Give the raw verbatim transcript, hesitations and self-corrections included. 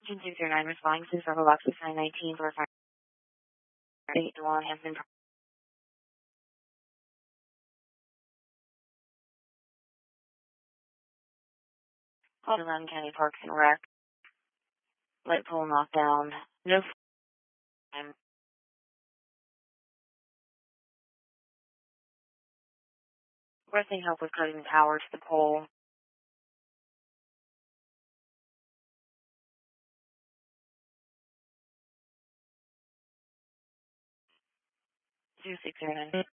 June six zero nine responding to several boxes nine nineteen for fire. eight one has been called around County Parks and Rec. Light pole knockdown. No time. Requesting help with cutting the power to the pole. June six zero nine.